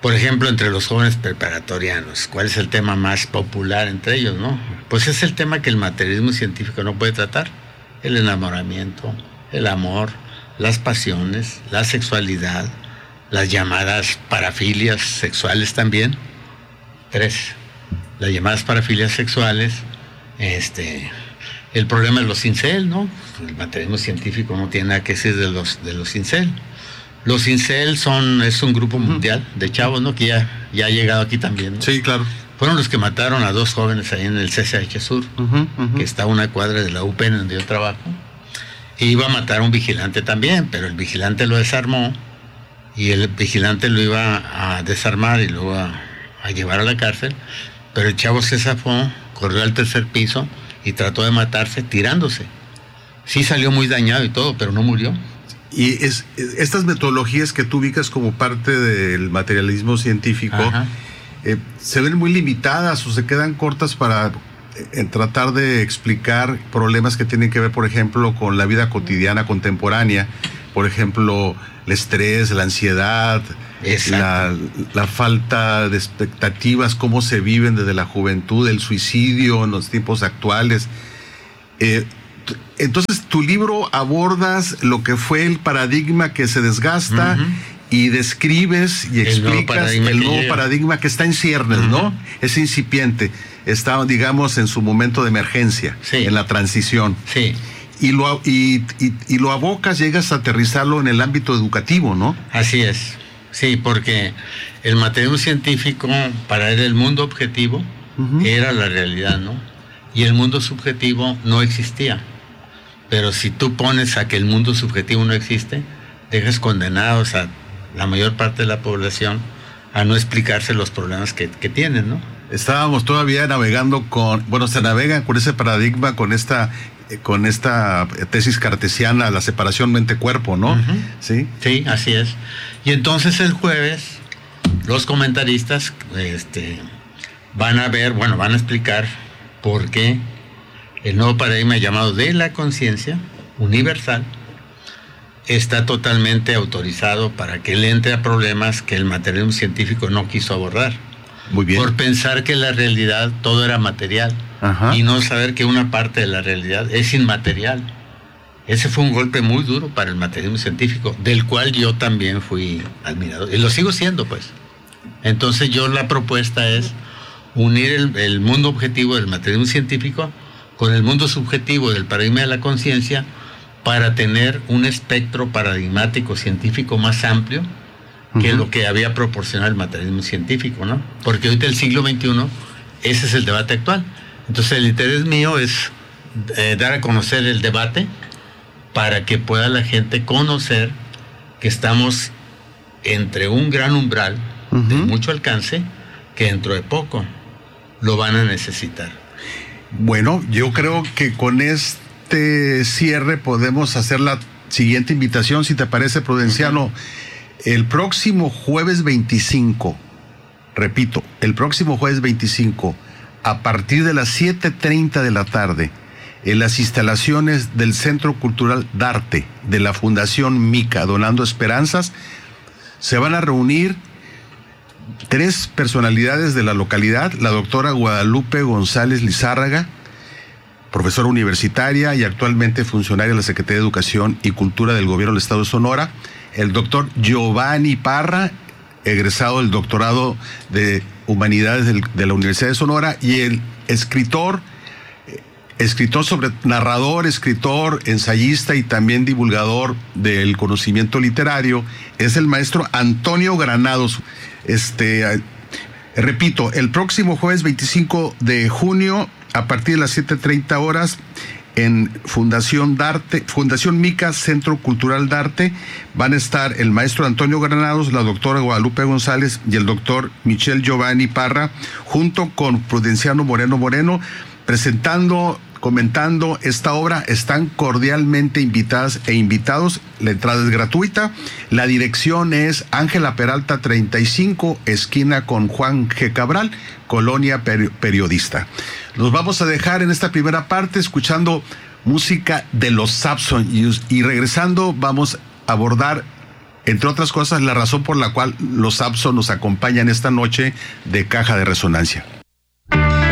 Por ejemplo, entre los jóvenes preparatorianos, ¿cuál es el tema más popular entre ellos, no? Pues es el tema que el materialismo científico no puede tratar: el enamoramiento, el amor, las pasiones, la sexualidad, las llamadas parafilias sexuales también. 3, las llamadas parafilias sexuales, el problema de los incel, ¿no? El materialismo científico no tiene nada que decir de los incel. Los incel es un grupo mundial de chavos, ¿no? Que ya ha llegado aquí también, ¿no? Sí, claro. Fueron los que mataron a 2 jóvenes ahí en el CCH Sur, que está a una cuadra de la UPN donde yo trabajo. E iba a matar a un vigilante también, pero el vigilante lo desarmó, y el vigilante lo iba a desarmar y luego a llevar a la cárcel, pero el chavo se zafó, corrió al 3er piso y trató de matarse tirándose. Sí salió muy dañado y todo, pero no murió. Y estas metodologías que tú ubicas como parte del materialismo científico, se ven muy limitadas o se quedan cortas para tratar de explicar problemas que tienen que ver, por ejemplo, con la vida cotidiana contemporánea, por ejemplo, el estrés, la ansiedad, la falta de expectativas, cómo se viven desde la juventud, el suicidio en los tiempos actuales. Entonces, tu libro abordas lo que fue el paradigma que se desgasta y describes y explicas el nuevo paradigma que está en ciernes, ¿no? Es incipiente, está, digamos, en su momento de emergencia, en la transición. Sí. Y lo abocas, llegas a aterrizarlo en el ámbito educativo, ¿no? Así es. Sí, porque el materialismo científico, para él, el mundo objetivo era la realidad, ¿no? Y el mundo subjetivo no existía. Pero si tú pones a que el mundo subjetivo no existe, dejas condenados a la mayor parte de la población a no explicarse los problemas que tienen, ¿no? Estábamos todavía navegando se navega con ese paradigma, con esta tesis cartesiana, la separación mente-cuerpo, ¿no? Sí, así es. Y entonces el jueves los comentaristas van a explicar por qué el nuevo paradigma llamado de la conciencia universal está totalmente autorizado para que él entre a problemas que el materialismo científico no quiso abordar. Muy bien. Por pensar que la realidad todo era material y no saber que una parte de la realidad es inmaterial. Ese fue un golpe muy duro para el materialismo científico, del cual yo también fui admirador, y lo sigo siendo, pues. Entonces la propuesta es unir el mundo objetivo del materialismo científico con el mundo subjetivo del paradigma de la conciencia para tener un espectro paradigmático científico más amplio que lo que había proporcionado el materialismo científico, ¿no? Porque ahorita el siglo XXI, ese es el debate actual. Entonces el interés mío es dar a conocer el debate para que pueda la gente conocer que estamos entre un gran umbral de mucho alcance, que dentro de poco lo van a necesitar. Bueno, yo creo que con este cierre podemos hacer la siguiente invitación, si te parece, Prudenciano. El próximo jueves 25, repito, el próximo jueves 25, a partir de las 7:30 de la tarde, en las instalaciones del Centro Cultural Darte de la Fundación Mica, Donando Esperanzas, se van a reunir 3 personalidades de la localidad: la doctora Guadalupe González Lizárraga, profesora universitaria y actualmente funcionaria de la Secretaría de Educación y Cultura del Gobierno del Estado de Sonora; el doctor Giovanni Parra, egresado del doctorado de Humanidades de la Universidad de Sonora, y el escritor narrador, escritor, ensayista y también divulgador del conocimiento literario, es el maestro Antonio Granados. Repito, el próximo jueves 25 de junio, a partir de las 7:30 horas, en Fundación Mica, Centro Cultural Darte, van a estar el maestro Antonio Granados, la doctora Guadalupe González y el doctor Michel Giovanni Parra, junto con Prudenciano Moreno, presentando, comentando esta obra. Están cordialmente invitadas e invitados. La entrada es gratuita. La dirección es Ángela Peralta 35, esquina con Juan G. Cabral, Colonia Periodista. Los vamos a dejar en esta primera parte escuchando música de los Saxon, y regresando vamos a abordar entre otras cosas, la razón por la cual los Abso nos acompañan esta noche de Caja de Resonancia.